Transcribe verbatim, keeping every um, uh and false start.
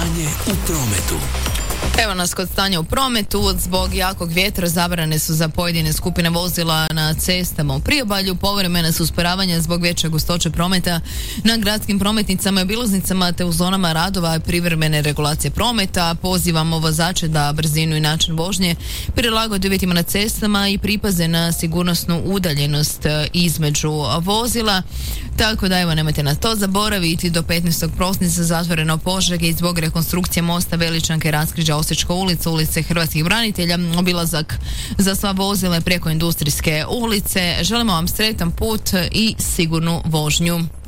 Stanje u prometu. Evo nas kod stanja u prometu. Zbog jakog vjetra zabrane su za pojedine skupine vozila na cestama u priobalju. Povremena su usporavanja zbog veće gustoće prometa na gradskim prometnicama i obilaznicama te u zonama radova i privremene regulacije prometa. Pozivamo vozače da brzinu i način vožnje prilagode uvjetima na cestama i pripaze na sigurnosnu udaljenost između vozila. Tako da evo, nemojte na to zaboraviti. Do petnaestog prosinca zatvoreno Požege i zbog rekonstrukcije mosta Veličanke, raskrižja Osječka ulica, ulice Hrvatskih branitelja, obilazak za sva vozila preko Industrijske ulice. Želimo vam sretan put i sigurnu vožnju.